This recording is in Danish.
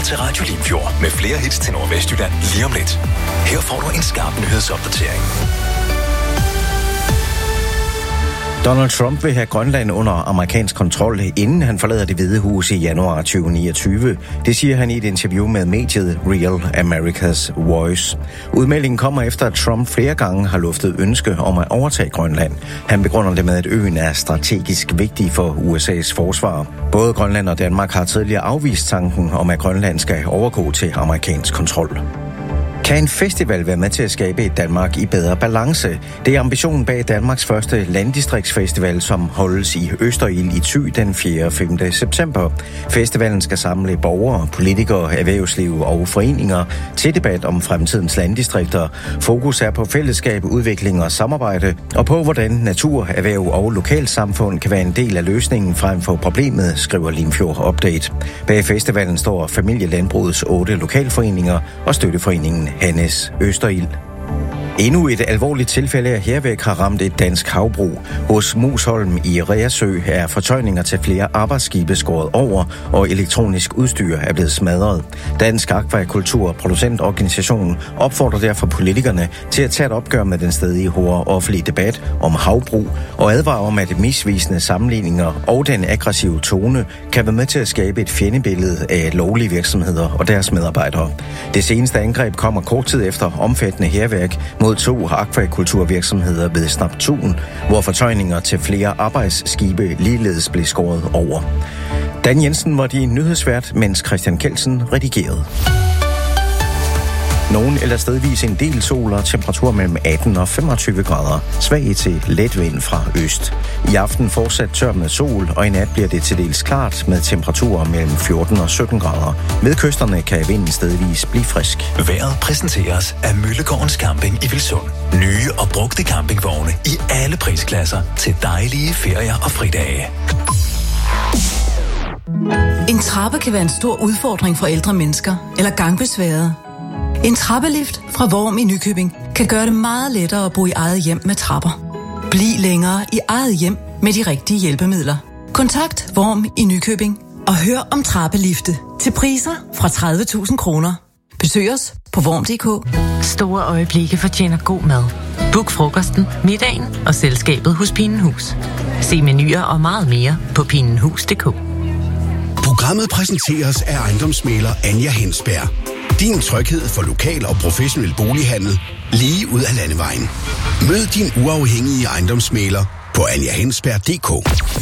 til Radio Limfjord med flere hits til Nordvestjylland lige om lidt. Her får du en skarp nyhedsopdatering. Donald Trump vil have Grønland under amerikansk kontrol, inden han forlader Det Hvide Hus i januar 2029. Det siger han i et interview med mediet Real America's Voice. Udmeldingen kommer efter, at Trump flere gange har luftet ønske om at overtage Grønland. Han begrunder det med, at øen er strategisk vigtig for USA's forsvar. Både Grønland og Danmark har tidligere afvist tanken om, at Grønland skal overgå til amerikansk kontrol. Kan en festival være med til at skabe et Danmark i bedre balance? Det er ambitionen bag Danmarks første landdistriktsfestival, som holdes i Østerild i Thy den 4. og 5. september. Festivalen skal samle borgere, politikere, erhvervsliv og foreninger til debat om fremtidens landdistrikter. Fokus er på fællesskab, udvikling og samarbejde, og på hvordan natur, erhverv og lokalsamfund kan være en del af løsningen frem for problemet, skriver Limfjord Update. Bag festivalen står Familielandbrugets 8 lokalforeninger og støtteforeningen Hannes Østerild. Endnu et alvorligt tilfælde af hærværk har ramt et dansk havbrug. Hos Musholm i Reersø er fortøjninger til flere arbejdsskibe skåret over, og elektronisk udstyr er blevet smadret. Dansk Akvakultur Producentorganisation opfordrer derfor politikerne til at tage et opgør med den stadige hårde offentlige debat om havbrug, og advarer om, at misvisende sammenligninger og den aggressive tone kan være med til at skabe et fjendebillede af lovlige virksomheder og deres medarbejdere. Det seneste angreb kommer kort tid efter omfattende hærværk mod 2 akvakulturvirksomheder ved Snaptun, hvor fortøjninger til flere arbejdsskibe ligeledes blev skåret over. Dan Jensen var din nyhedsvært, mens Christian Kelsen redigerede. Nogen eller stedvis en del sol og temperatur mellem 18 og 25 grader. Svag til let vind fra øst. I aften fortsat tør med sol, og i nat bliver det til dels klart med temperaturer mellem 14 og 17 grader. Ved kysterne kan vinden stedvis blive frisk. Vejret præsenteres af Møllegårdens Camping i Vilsund. Nye og brugte campingvogne i alle prisklasser til dejlige ferier og fridage. En trappe kan være en stor udfordring for ældre mennesker eller gangbesværede. En trappelift fra Worm i Nykøbing kan gøre det meget lettere at bo i eget hjem med trapper. Bliv længere i eget hjem med de rigtige hjælpemidler. Kontakt Worm i Nykøbing og hør om trappelifte til priser fra 30.000 kroner. Besøg os på worm.dk. Store øjeblikke fortjener god mad. Book frokosten, middagen og selskabet hos Pinenhus. Se menuer og meget mere på pinenhus.dk. Programmet præsenteres af ejendomsmægler Anja Hensberg. Din tryghed for lokal og professionel bolighandel lige ud af landevejen. Mød din uafhængige ejendomsmægler på anjahensberg.dk.